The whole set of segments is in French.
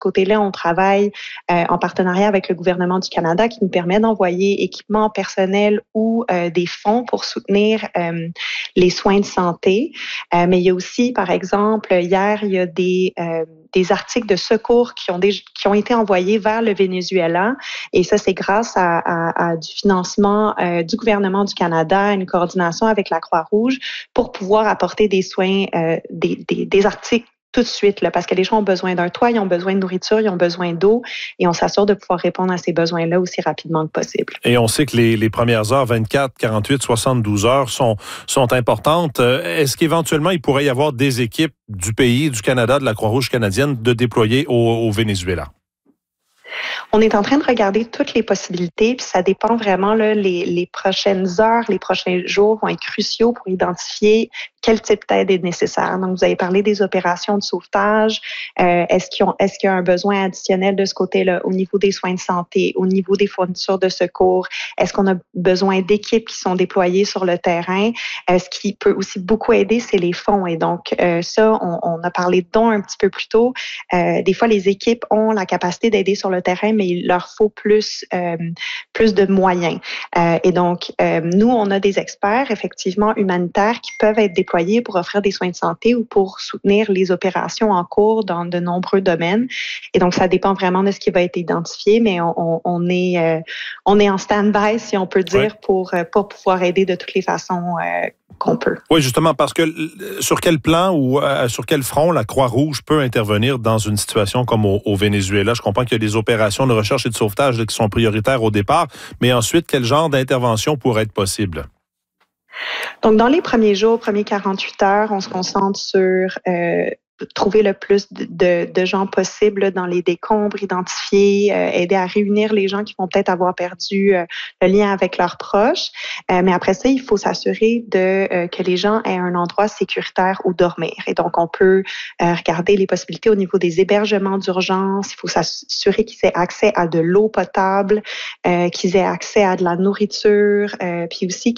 côté-là, on travaille en partenariat avec le gouvernement du Canada qui nous permet d'envoyer équipements personnels ou des fonds pour soutenir les soins de santé. Mais il y a aussi, par exemple, hier, il y a des articles de secours qui ont été envoyés vers le Venezuela. Et ça, c'est grâce à du financement du gouvernement du Canada, une coordination avec la Croix-Rouge pour pouvoir apporter des soins, des articles tout de suite, là, parce que les gens ont besoin d'un toit, ils ont besoin de nourriture, ils ont besoin d'eau, et on s'assure de pouvoir répondre à ces besoins-là aussi rapidement que possible. Et on sait que les premières heures, 24, 48, 72 heures, sont importantes. Est-ce qu'éventuellement, il pourrait y avoir des équipes du pays, du Canada, de la Croix-Rouge canadienne, de déployer au Venezuela? On est en train de regarder toutes les possibilités, puis ça dépend vraiment, là, les prochaines heures, les prochains jours vont être cruciaux pour identifier quel type d'aide est nécessaire. Donc, vous avez parlé des opérations de sauvetage. Est-ce qu'il y a un besoin additionnel de ce côté-là au niveau des soins de santé, au niveau des fournitures de secours? Est-ce qu'on a besoin d'équipes qui sont déployées sur le terrain? Ce qui peut aussi beaucoup aider, c'est les fonds. Et donc, ça, on a parlé de dons un petit peu plus tôt. Des fois, les équipes ont la capacité d'aider sur le terrain, mais il leur faut plus de moyens. Et donc, nous, on a des experts, effectivement, humanitaires qui peuvent être déployés pour offrir des soins de santé ou pour soutenir les opérations en cours dans de nombreux domaines. Et donc, ça dépend vraiment de ce qui va être identifié, mais on est en stand-by, si on peut dire, pour pouvoir aider de toutes les façons qu'on peut. Oui, justement, parce que sur quel plan ou sur quel front la Croix-Rouge peut intervenir dans une situation comme au Venezuela? Je comprends qu'il y a des opérations de recherche et de sauvetage qui sont prioritaires au départ, mais ensuite, quel genre d'intervention pourrait être possible? Donc, dans les premiers jours, premiers 48 heures, on se concentre sur trouver le plus de gens possible dans les décombres, identifier, aider à réunir les gens qui vont peut-être avoir perdu le lien avec leurs proches. Mais après ça, il faut s'assurer que les gens aient un endroit sécuritaire où dormir. Et donc, on peut regarder les possibilités au niveau des hébergements d'urgence. Il faut s'assurer qu'ils aient accès à de l'eau potable, qu'ils aient accès à de la nourriture, puis aussi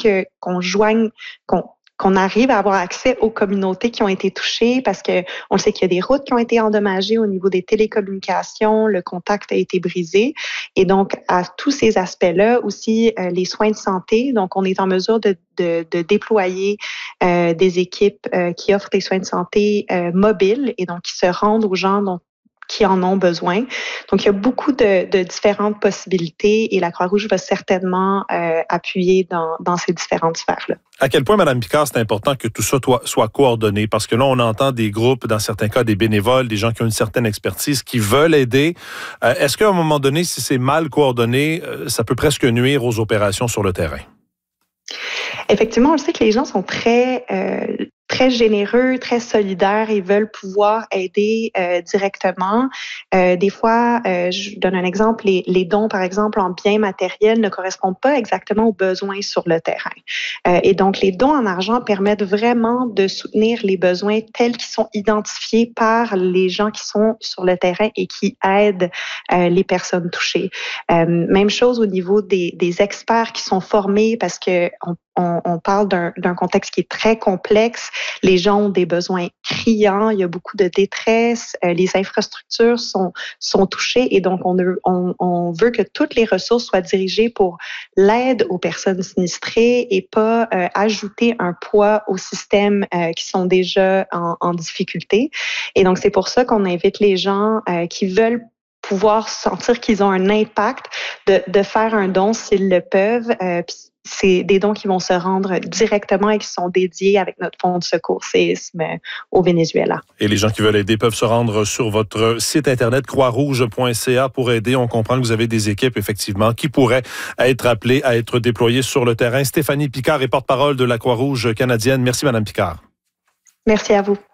qu'on arrive à avoir accès aux communautés qui ont été touchées parce que on sait qu'il y a des routes qui ont été endommagées au niveau des télécommunications, le contact a été brisé. Et donc, à tous ces aspects-là, aussi les soins de santé. Donc, on est en mesure de déployer des équipes qui offrent des soins de santé mobiles et donc qui se rendent aux gens qui en ont besoin. Donc, il y a beaucoup de différentes possibilités et la Croix-Rouge va certainement appuyer dans ces différentes sphères-là. À quel point, Mme Picard, c'est important que tout ça soit coordonné? Parce que là, on entend des groupes, dans certains cas, des bénévoles, des gens qui ont une certaine expertise, qui veulent aider. Est-ce qu'à un moment donné, si c'est mal coordonné, ça peut presque nuire aux opérations sur le terrain? Effectivement, on sait que les gens sont très généreux, très solidaires et veulent pouvoir aider directement. Des fois, je donne un exemple, les dons, par exemple, en biens matériels ne correspondent pas exactement aux besoins sur le terrain. Et donc, les dons en argent permettent vraiment de soutenir les besoins tels qu'ils sont identifiés par les gens qui sont sur le terrain et qui aident les personnes touchées. Même chose au niveau des experts qui sont formés parce que on parle d'un contexte qui est très complexe. Les gens ont des besoins criants, il y a beaucoup de détresse, les infrastructures sont touchées et donc on veut que toutes les ressources soient dirigées pour l'aide aux personnes sinistrées et pas ajouter un poids aux systèmes qui sont déjà en difficulté. Et donc c'est pour ça qu'on invite les gens qui veulent pouvoir sentir qu'ils ont un impact de faire un don s'ils le peuvent. C'est des dons qui vont se rendre directement et qui sont dédiés avec notre fonds de secours séisme au Venezuela. Et les gens qui veulent aider peuvent se rendre sur votre site internet croixrouge.ca pour aider. On comprend que vous avez des équipes, effectivement, qui pourraient être appelées à être déployées sur le terrain. Stéphanie Picard est porte-parole de la Croix-Rouge canadienne. Merci, Mme Picard. Merci à vous.